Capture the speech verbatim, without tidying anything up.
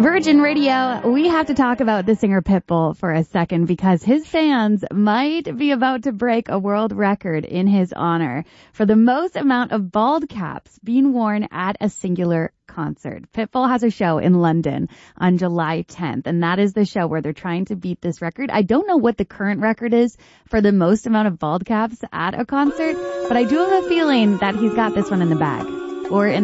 Virgin Radio, we have to talk about the singer Pitbull for a second because his fans might be about to break a world record in his honor for the most amount of bald caps being worn at a singular concert. Pitbull has a show in London on July tenth, and that is the show where they're trying to beat this record. I don't know what the current record is for the most amount of bald caps at a concert, but I do have a feeling that he's got this one in the bag or in